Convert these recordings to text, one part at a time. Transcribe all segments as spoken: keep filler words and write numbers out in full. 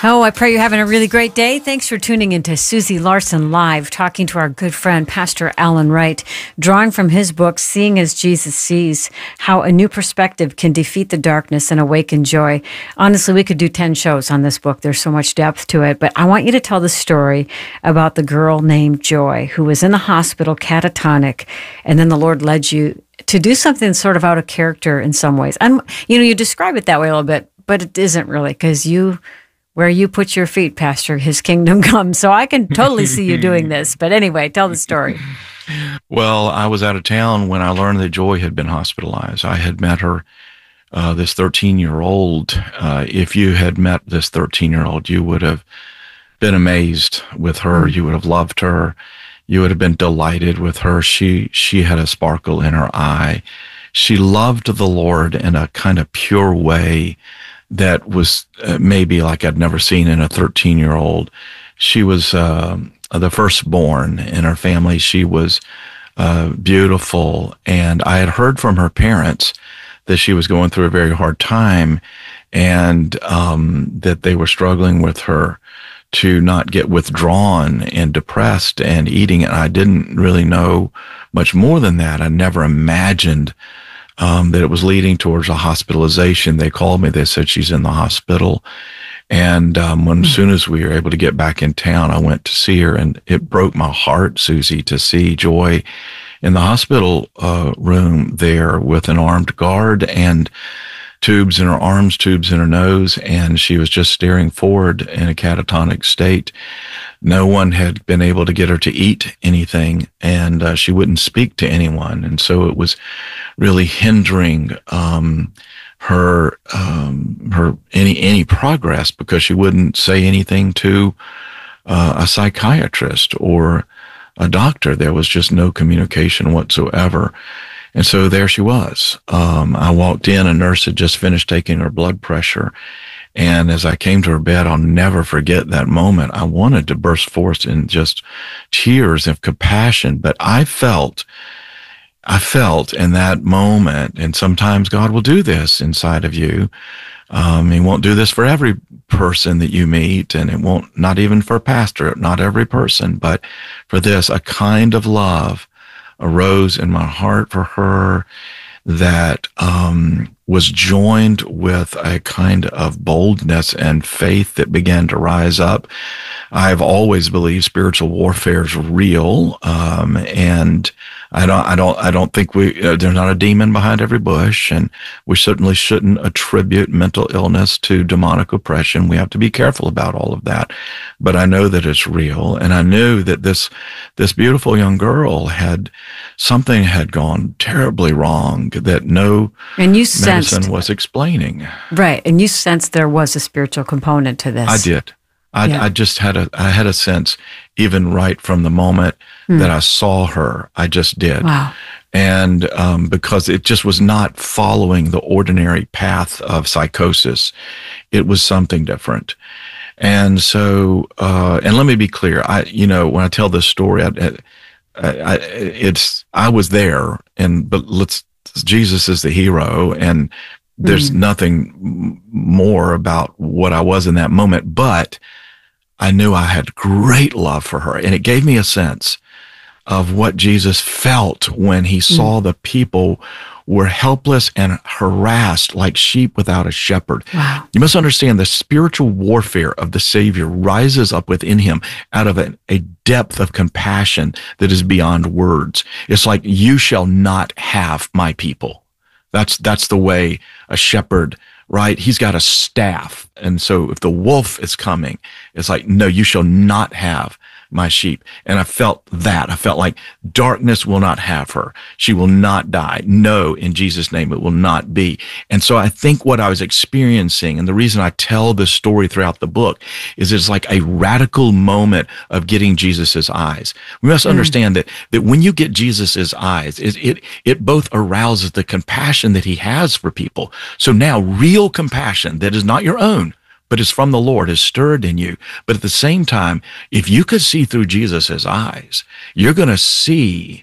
Oh, I pray you're having a really great day. Thanks for tuning into Susie Larson Live, talking to our good friend, Pastor Alan Wright, drawing from his book, Seeing as Jesus Sees, How a New Perspective Can Defeat the Darkness and Awaken Joy. Honestly, we could do ten shows on this book. There's so much depth to it. But I want you to tell the story about the girl named Joy, who was in the hospital catatonic, and then the Lord led you to do something sort of out of character in some ways. And, you know, you describe it that way a little bit, but it isn't really, because you... Where you put your feet, Pastor, his kingdom comes. So I can totally see you doing this. But anyway, tell the story. Well, I was out of town when I learned that Joy had been hospitalized. I had met her, uh, this thirteen-year-old. Uh, if you had met this thirteen-year-old, you would have been amazed with her. You would have loved her. You would have been delighted with her. She she had a sparkle in her eye. She loved the Lord in a kind of pure way that was uh, maybe like I'd never seen in a thirteen-year-old. She was uh, the firstborn in her family. She was uh, beautiful, and I had heard from her parents that she was going through a very hard time, and um, that they were struggling with her to not get withdrawn and depressed and eating. And I didn't really know much more than that. I never imagined Um, that it was leading towards a hospitalization. They called me. They said she's in the hospital. And um, when, as soon as we were able to get back in town, I went to see her, and it broke my heart, Susie, to see Joy in the hospital uh, room there with an armed guard and tubes in her arms, tubes in her nose, and she was just staring forward in a catatonic state. No one had been able to get her to eat anything, and uh, she wouldn't speak to anyone. And so it was really hindering um, her um, her any any progress, because she wouldn't say anything to uh, a psychiatrist or a doctor. There was just no communication whatsoever. And so there she was. Um, I walked in, a nurse had just finished taking her blood pressure. And as I came to her bed, I'll never forget that moment. I wanted to burst forth in just tears of compassion, but I felt, I felt in that moment, and sometimes God will do this inside of you. Um, he won't do this for every person that you meet, and it won't, not even for a pastor, not every person, but for this, a kind of love arose in my heart for her that um, was joined with a kind of boldness and faith that began to rise up. I've always believed spiritual warfare is real, um, and I don't, I don't, I don't think we. Uh, there's not a demon behind every bush, and we certainly shouldn't attribute mental illness to demonic oppression. We have to be careful about all of that. But I know that it's real, and I knew that this this beautiful young girl had something had gone terribly wrong that no and you medicine sensed, was explaining. Right, and you sensed there was a spiritual component to this. I did. I, yeah. I just had a, I had a sense, even right from the moment mm. that I saw her, I just did. Wow. And um, because it just was not following the ordinary path of psychosis, it was something different. And so, uh, and let me be clear, I, you know, when I tell this story, I, I, I it's, I was there, and, but let's, Jesus is the hero, and there's mm. nothing more about what I was in that moment, but I knew I had great love for her, and it gave me a sense of what Jesus felt when he mm. saw the people were helpless and harassed like sheep without a shepherd. Wow. You must understand the spiritual warfare of the Savior rises up within him out of a, a depth of compassion that is beyond words. It's like, you shall not have my people. That's, that's the way a shepherd, right? He's got a staff. And so if the wolf is coming, it's like, no, you shall not have my sheep. And I felt that. I felt like darkness will not have her. She will not die. No, in Jesus' name, it will not be. And so I think what I was experiencing, and the reason I tell this story throughout the book, is it's like a radical moment of getting Jesus's eyes. We must mm. understand that, that when you get Jesus's eyes, it, it, it both arouses the compassion that he has for people. So now real compassion that is not your own, but is from the Lord, is stirred in you. But at the same time, if you could see through Jesus's eyes, you're going to see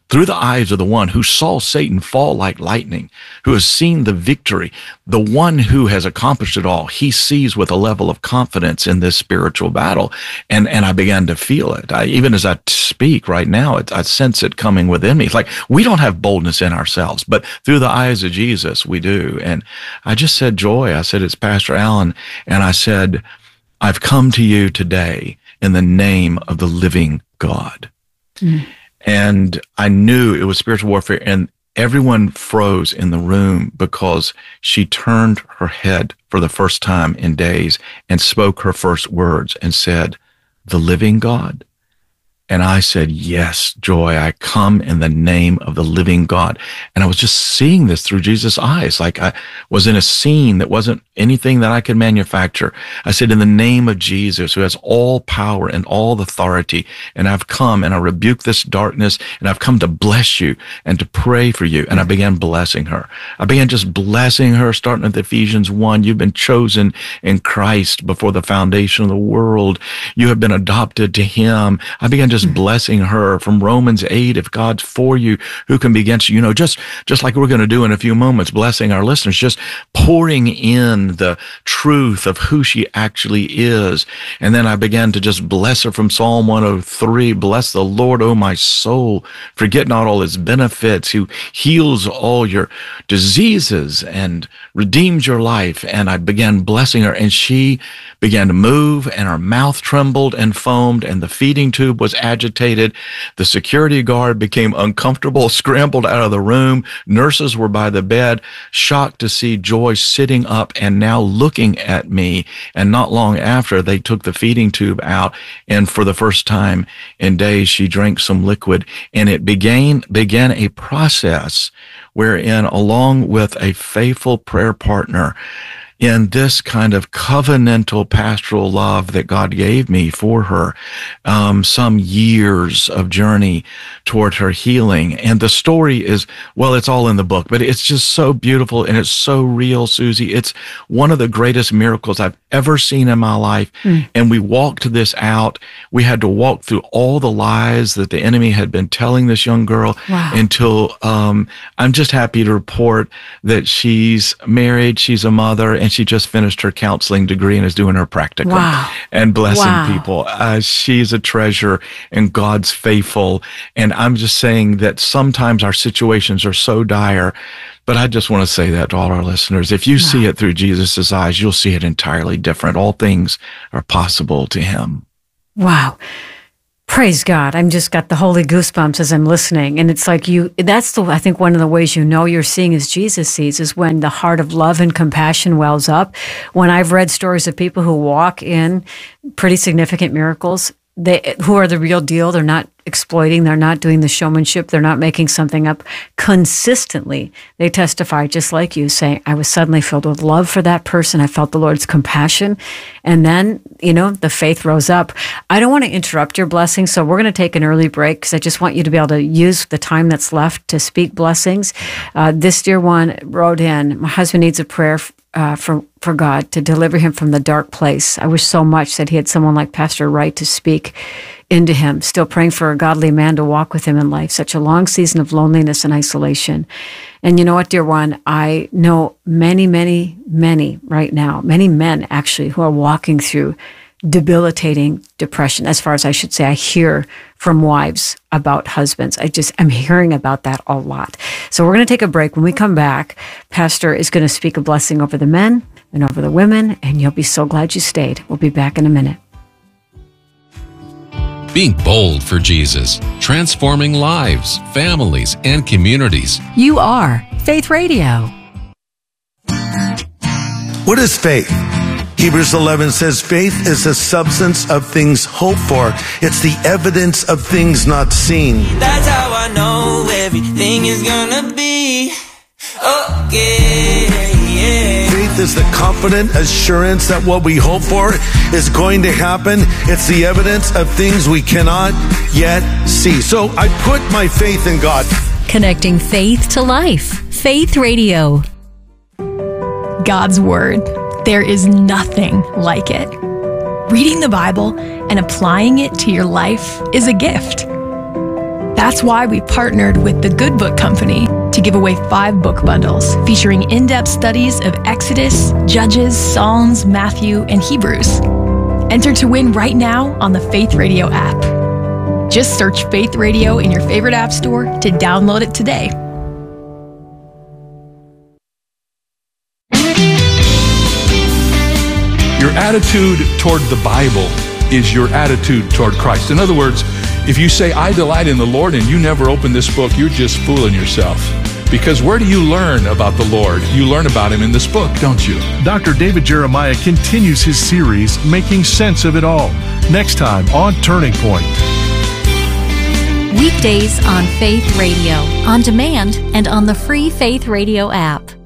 through the eyes of the one who saw Satan fall like lightning, who has seen the victory, the one who has accomplished it all. He sees with a level of confidence in this spiritual battle. And, and I began to feel it. I, even as I speak right now, it, I sense it coming within me. It's like we don't have boldness in ourselves, but through the eyes of Jesus, we do. And I just said, Joy, I said, it's Pastor Allen. And I said, I've come to you today in the name of the living God. Mm. And I knew it was spiritual warfare, and everyone froze in the room because she turned her head for the first time in days and spoke her first words and said, the living God. And I said, yes, Joy, I come in the name of the living God. And I was just seeing this through Jesus' eyes, like I was in a scene that wasn't anything that I could manufacture. I said, in the name of Jesus, who has all power and all authority, and I've come and I rebuke this darkness, and I've come to bless you and to pray for you. And I began blessing her. I began just blessing her, starting with Ephesians one. You've been chosen in Christ before the foundation of the world. You have been adopted to him. I began just blessing her from Romans eight. If God's for you, who can be against you? You know, just, just like we're going to do in a few moments, blessing our listeners, just pouring in the truth of who she actually is. And then I began to just bless her from Psalm one oh three. Bless the Lord, O my soul, forget not all his benefits, who heals all your diseases and redeems your life. And I began blessing her, and she began to move, and her mouth trembled and foamed, and the feeding tube was agitated. The security guard became uncomfortable, scrambled out of the room. Nurses were by the bed, shocked to see Joy sitting up and now looking at me. And not long after, they took the feeding tube out, and for the first time in days, she drank some liquid. And it began, began a process wherein, along with a faithful prayer partner, in this kind of covenantal pastoral love that God gave me for her, um, some years of journey toward her healing. And the story is, well, it's all in the book, but it's just so beautiful and it's so real, Susie. It's one of the greatest miracles I've ever seen in my life. Mm. And we walked this out. We had to walk through all the lies that the enemy had been telling this young girl. Wow. Until um, I'm just happy to report that she's married, she's a mother, and she just finished her counseling degree and is doing her practicum. Wow. And blessing wow. people. Uh, she's a treasure, and God's faithful. And I'm just saying that sometimes our situations are so dire, but I just want to say that to all our listeners. If you wow. see it through Jesus' eyes, you'll see it entirely different. All things are possible to him. Wow. Praise God. I'm just got the holy goosebumps as I'm listening. And it's like you, that's the, I think one of the ways you know you're seeing as Jesus sees is when the heart of love and compassion wells up. When I've read stories of people who walk in pretty significant miracles, they, who are the real deal. They're not exploiting. They're not doing the showmanship. They're not making something up. Consistently, they testify just like you, saying, I was suddenly filled with love for that person. I felt the Lord's compassion. And then, you know, the faith rose up. I don't want to interrupt your blessing, so we're going to take an early break because I just want you to be able to use the time that's left to speak blessings. Uh, this dear one wrote in, my husband needs a prayer Uh, for, for God to deliver him from the dark place. I wish so much that he had someone like Pastor Wright to speak into him. Still praying for a godly man to walk with him in life. Such a long season of loneliness and isolation. And you know what, dear one? I know many, many, many right now, many men actually who are walking through debilitating depression. As far as I should say, I hear from wives about husbands. I just, I'm hearing about that a lot. So we're going to take a break. When we come back, Pastor is going to speak a blessing over the men and over the women, and you'll be so glad you stayed. We'll be back in a minute. Being bold for Jesus, transforming lives, families, and communities. You are Faith Radio. What is faith? Hebrews eleven says, faith is the substance of things hoped for. It's the evidence of things not seen. That's how I know everything is gonna be okay. Yeah. Faith is the confident assurance that what we hope for is going to happen. It's the evidence of things we cannot yet see. So I put my faith in God. Connecting faith to life. Faith Radio. God's Word. There is nothing like it. Reading the Bible and applying it to your life is a gift. That's why we partnered with the Good Book Company to give away five book bundles featuring in-depth studies of Exodus, Judges, Psalms, Matthew, and Hebrews. Enter to win right now on the Faith Radio app. Just search Faith Radio in your favorite app store to download it today. Your attitude toward the Bible is your attitude toward Christ. In other words, if you say, I delight in the Lord, and you never open this book, you're just fooling yourself. Because where do you learn about the Lord? You learn about Him in this book, don't you? Doctor David Jeremiah continues his series, Making Sense of It All, next time on Turning Point. Weekdays on Faith Radio, on demand, and on the free Faith Radio app.